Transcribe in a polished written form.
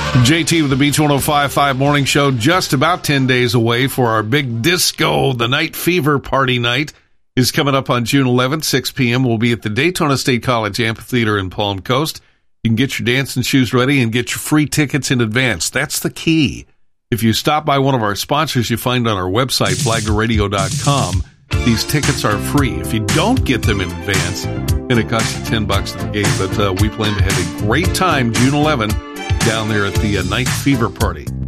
JT with the Beach 105.5 Morning Show, just about 10 days away for our big disco. The Night Fever Party Night is coming up on June 11th, 6 p.m. We'll be at the Daytona State College Amphitheater in Palm Coast. You can get your dancing shoes ready and get your free tickets in advance. That's the key. If you stop by one of our sponsors you find on our website, flaglerradio.com, these tickets are free. If you don't get them in advance, it costs you $10 at the gate. But we plan to have a great time June 11th down there at the Night Fever Party.